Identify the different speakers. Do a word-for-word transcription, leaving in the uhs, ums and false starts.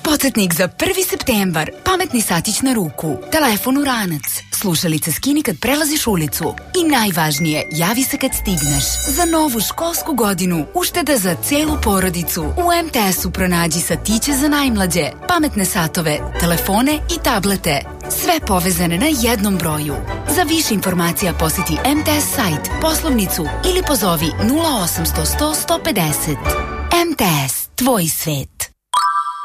Speaker 1: Podsjetnik za prvi septembar. Pametni satić na ruku. Telefon u ranac. Slušalice skini kad prelaziš ulicu. I najvažnije, javi se kad stigneš. Za novu školsku godinu ušteda za celu porodicu. U em te esu pronađi satiće za najmlađe, pametne satove, telefone i tablete. Sve povezane na jednom broju. Za više informacija posjeti em te es sajt, poslovnicu ili pozovi nula osam sto sto sto pedeset. em te es, tvoj svet.